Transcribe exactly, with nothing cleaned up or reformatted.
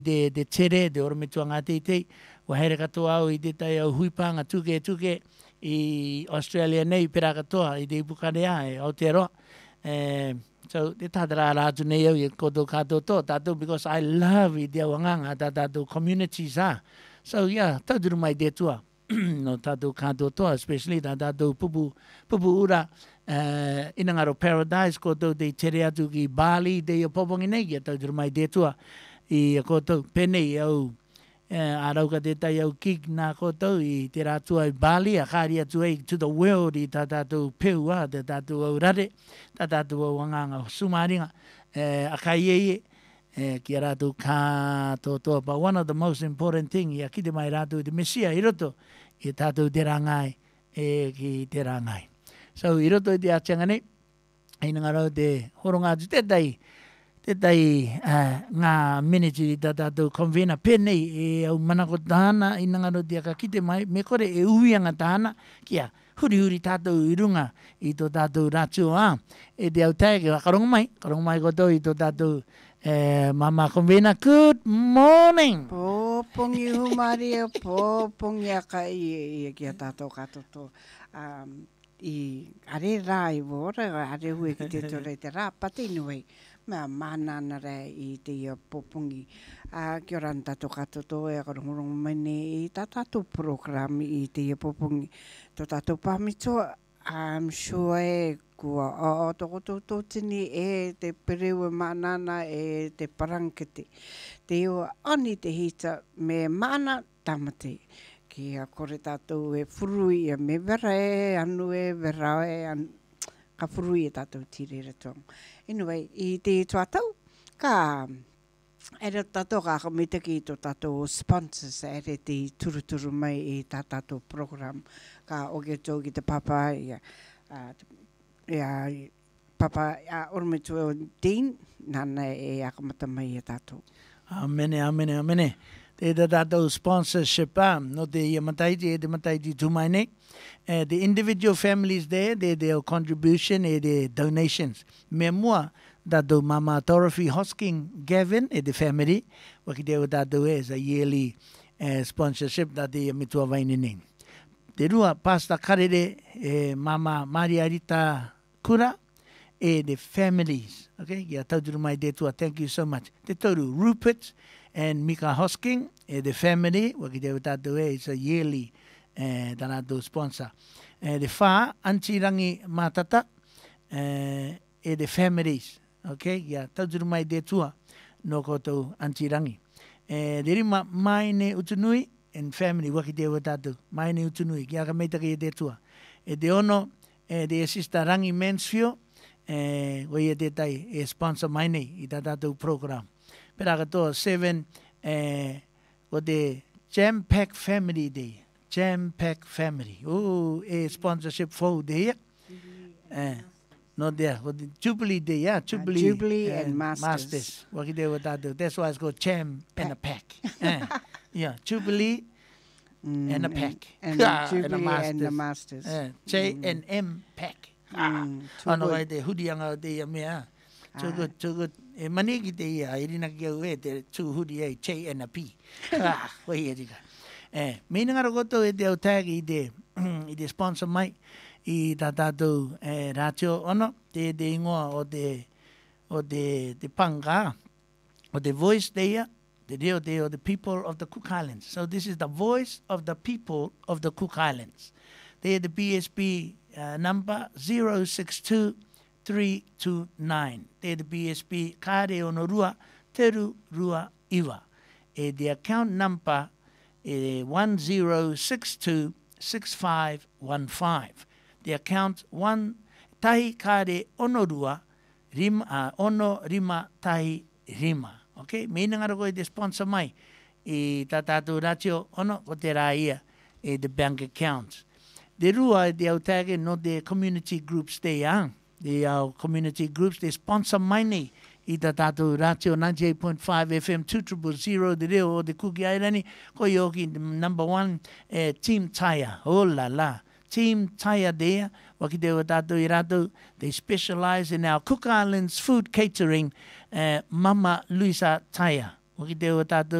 de de tere de ora me tuanga te te wa here katoa au I te tai au huipanga tuke tuke I Australia nei pera katoa I te pukarea e Aotearoa. Eh, so te tadara rātu nei au I koto kato to tato because I love I te awanganga tato communities ha. So yeah, tauturu mai te tua no tato kato to especially tato pupu pupu ura uh, Inangaro Paradise koto te tere atu ki Bali te opopongi nei ki tauturu mai te tua I koto penei au uh, arauka te tai au kik nā koto I te rātua I Bali a kāri atu ei to the world I tā tātou peua te tātou au rare tā tātou au wanganga sumaringa uh, a kai eie uh, ki a rātou kā tōtoa but one of the most important thing I a kite mai rātou te mesia I roto I tātou te rangai e ki te rangai so I roto I te atianga nei I ngarau te horonga atu te tai te tai uh, ngā miniti ta tātou konvena penei e au manako tāna I ngaro te aka kite mai me kore e uianga tāna kia huri huri tātou I runga I tō tātou rātio a e te au tae wa karongo mai karongo mai koto I tō tātou eh, mama konvena good morning pōpongi humaria pōpongi aka I, I kia tātou katoto um, I are rā I wora are hui ki te tore te rā pati nui mea mānana rei I te ia popungi. Uh, kia ora tātou katoto e akarongorongo mene I tā tātou program I te ia popungi. Tō tātou pāmitoa, I'm sure e kua o o toko tō tini e te perewe mānana e te parangkete. Te iwa ani te hita me māna tamate. Kia kore tātou e furui e me vera e anu e vera e anu. Ka furui e tātou tirere tōng. Anyway, I te tuatau, ka ere tātou ka kamitaki I tō tātou sponsors ere te turuturu mai I tā tātou program. Ka oge tō ki te papa, ia, uh, ia, papa uh, Orometu o Dean, nana e akamata mai e tātou. Amene, amene, amene. Te tātou sponsorship a, no te ia mataiti e te mataiti tūmai nei. Uh, the individual families there, their, their contribution and their donations. Me mua, tātou Mama Dorothy Hosking Gavin and the family, waki te o tātou e, is a yearly uh, sponsorship that they mitua vaini nei. Te rua, Pastor Karere, eh, Mama Maria Rita Kura, e the families. Okay, yeah, tauturu mai te tua, thank you so much. Te tauru, Rupert and Mika Hosking, e the family, waki te o tātou e, is a yearly eh tātou sponsor. Eh the fa antirangi matata eh e the families. Okay, yeah, tauturu mai te tua no koto antirangi. Eh the rima mai ne utunui and family waki te o tātou. Mai ne utunui kia ka meitaki e te tua. E te ono e the sister Rangi Mansfield eh wai e te tai e sponsor mai nei I tā tātou program. Pera katoa seven eh o te Jam Pack Family Day. Jam Pack Family. Oh, a sponsorship for there. Uh, not there. What the Jubilee Day, yeah. Jubilee, uh, Jubilee uh, and Masters. Masters. What you do with that? That's why it's called Jam pack. And a Pack. uh, yeah, Jubilee mm, and a Pack. And, and, ah, Jubilee and, a Masters. and the Masters. Uh, J mm. and M Pack. Ah, I know why the hoodie anga de mea. Too good, too good. E maniki te ia, irina ki au e te two hoodie e J and a P. Ah, wai e tika. Eh, meina ngaro koto e te au tagi I te, I te sponsor mai I tā tātou eh, rātio ono, te te ingoa o te, o te, te panga, o te voice there, te reo te o the people of the Cook Islands. So this is the voice of the people of the Cook Islands. They the B S B uh, number zero six two three two nine. They the B S B kāre ono rua, teru rua iwa. E the account number Uh, one zero six two six five one five. The account one tahi kare ono rua rima uh, ono rima tahi rima. Okay, meina ngaro koe te sponsor mai I tā tātou ratio ono ko te rā ia e the bank accounts. The rua te au tage no the community groups te ang. The our community groups they sponsor mai nei I tā tātou ratio ninety-eight point five F M two zero zero the reo o te Kuki Airani ko yoki number one eh, Team Taya. Oh la la. Team Taya there. Waki te o tātou I rātou. They specialize in our Cook Islands food catering. Uh, Mama Luisa Taya. Mo ki te o tātou